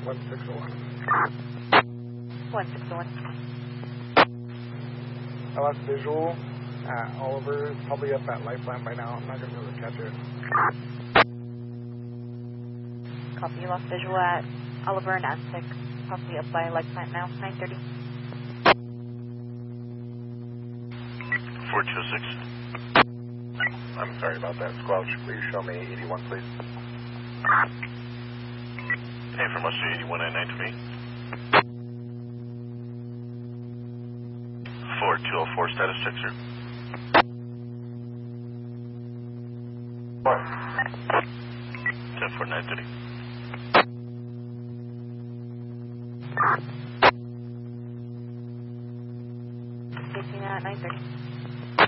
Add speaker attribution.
Speaker 1: 1601.
Speaker 2: 1601.
Speaker 1: I lost visual. Oliver is probably up at Lifeline by now. I'm not going to be able to catch it.
Speaker 2: Copy, you lost visual at Oliver and Aztec. Possibly up by Lifeline now, 930.
Speaker 3: 426.
Speaker 4: I'm sorry about that, Squelch. Will you show me 81, please?
Speaker 3: Hey, from us to 81 at 928. 4204, status check, sir.
Speaker 4: What?
Speaker 3: 10-4, 930.
Speaker 2: At 930.